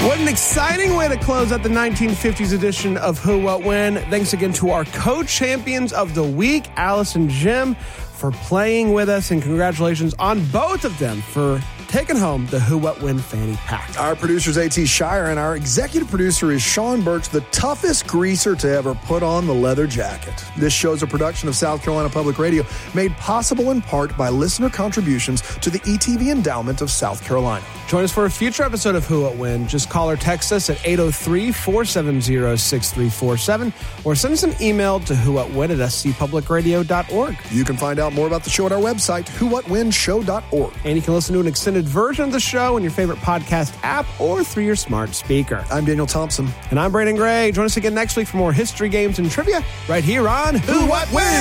What an exciting way to close out the 1950s edition of Who, What, When. Thanks again to our co-champions of the week, Alice and Jim, for playing with us, and congratulations on both of them for taking home the Who, What, When fanny pack. Our producer's A.T. Shire, and our executive producer is Sean Birch, the toughest greaser to ever put on the leather jacket. This show's a production of South Carolina Public Radio, made possible in part by listener contributions to the ETV Endowment of South Carolina. Join us for a future episode of Who, What, When. Just call or text us at 803-470-6347 or send us an email to whowhatwhen@scpublicradio.org. You can find out more about the show at our website, whowhatwhenshow.org. And you can listen to an extended version of the show in your favorite podcast app or through your smart speaker. I'm Daniel Thompson. And I'm Brandon Gray. Join us again next week for more history, games, and trivia right here on Who, What, When.